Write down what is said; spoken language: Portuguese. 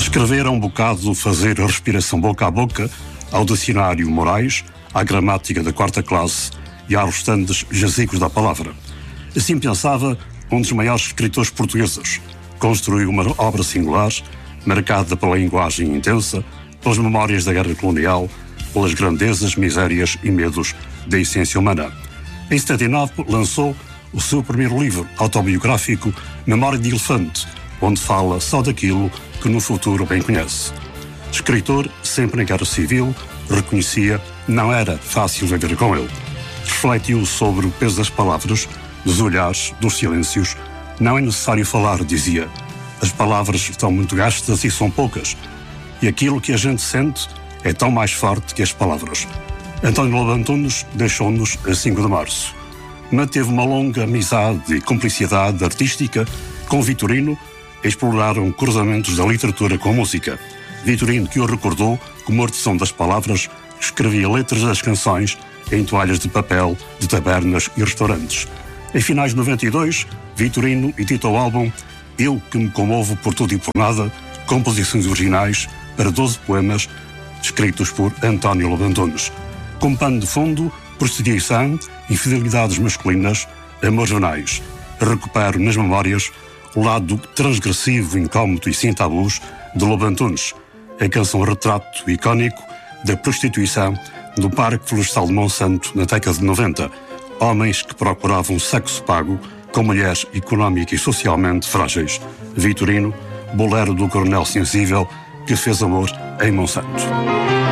Escrever é um bocado fazer a respiração boca a boca ao dicionário Moraes, à gramática da quarta classe e aos restantes jazigos da palavra. Assim pensava um dos maiores escritores portugueses. Construiu uma obra singular, marcada pela linguagem intensa, pelas memórias da guerra colonial, pelas grandezas, misérias e medos da essência humana. Em 79 lançou o seu primeiro livro autobiográfico, Memória de Elefante, onde fala só daquilo que no futuro bem conhece. Escritor, sempre em guerra civil, reconhecia, não era fácil viver com ele. Refletiu sobre o peso das palavras, dos olhares, dos silêncios. Não é necessário falar, dizia. As palavras estão muito gastas e são poucas. E aquilo que a gente sente é tão mais forte que as palavras. António Lobo Antunes deixou-nos a 5 de março. Manteve uma longa amizade e cumplicidade artística com Vitorino. Exploraram cruzamentos da literatura com a música. Vitorino, que o recordou como artesão das palavras, escrevia letras das canções em toalhas de papel de tabernas e restaurantes. Em finais de 92, Vitorino editou o álbum Eu que me comovo por tudo e por nada, composições originais para 12 poemas escritos por António Lobo Antunes. Com pano de fundo, prostituição, infidelidades masculinas, amores venais. Recupero nas memórias o lado transgressivo, incómodo e sem tabus de Lobo Antunes, a canção retrato icónico da prostituição do Parque Florestal de Monsanto na década de 90. Homens que procuravam sexo pago com mulheres económica e socialmente frágeis. Vitorino, bolero do coronel sensível que fez amor em Monsanto.